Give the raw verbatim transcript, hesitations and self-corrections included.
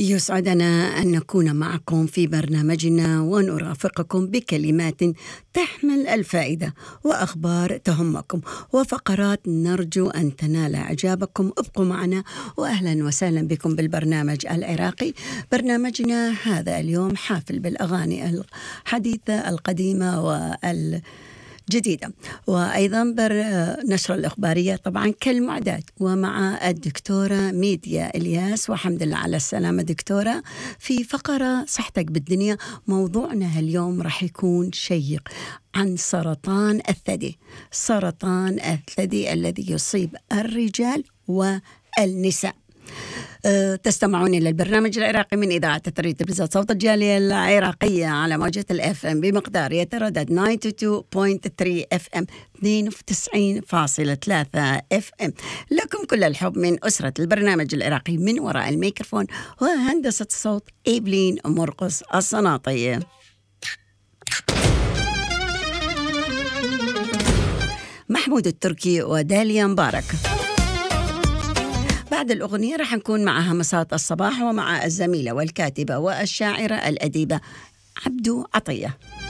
يسعدنا أن نكون معكم في برنامجنا ونرافقكم بكلمات تحمل الفائدة وأخبار تهمكم وفقرات نرجو أن تنال إعجابكم. ابقوا معنا وأهلا وسهلا بكم بالبرنامج العراقي. برنامجنا هذا اليوم حافل بالأغاني الحديثة القديمة وال جديدة، وأيضا نشر الإخبارية طبعا كالمعدات، ومع الدكتورة ميديا إلياس. وحمد لله على السلامة دكتورة. في فقرة صحتك بالدنيا موضوعنا اليوم راح يكون شيق عن سرطان الثدي، سرطان الثدي الذي يصيب الرجال والنساء. أه تستمعون إلى البرنامج العراقي من إذاعة تردد تلفزيون صوت الجالية العراقية على موجة الإف إم بمقدار يتردد تسعة وتسعين فاصلة ثلاثة إف إم اثنين وتسعين فاصلة ثلاثة إف إم. لكم كل الحب من أسرة البرنامج العراقي، من وراء الميكروفون وهندسة الصوت إيبلين مرقس الصناطية. محمود التركي وداليا مبارك. بعد الأغنية راح نكون مع همسات الصباح ومع الزميلة والكاتبة والشاعرة الأديبة عبدو عطية.